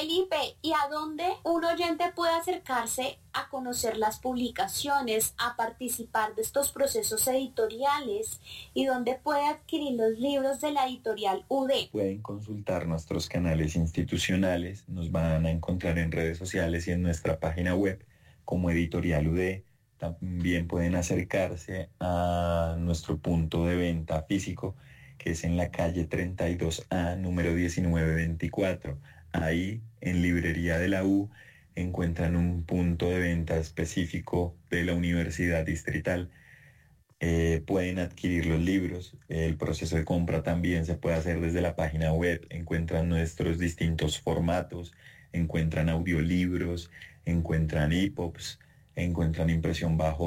Felipe, ¿y a dónde un oyente puede acercarse a conocer las publicaciones, a participar de estos procesos editoriales y dónde puede adquirir los libros de la editorial UD? Pueden consultar nuestros canales institucionales, nos van a encontrar en redes sociales y en nuestra página web como Editorial UD. También pueden acercarse a nuestro punto de venta físico, que es en la calle 32A, número 1924. Ahí, en Librería de la U, encuentran un punto de venta específico de la Universidad Distrital. Pueden adquirir los libros. El proceso de compra también se puede hacer desde la página web. Encuentran nuestros distintos formatos, encuentran audiolibros, encuentran EPUBs, encuentran impresión bajo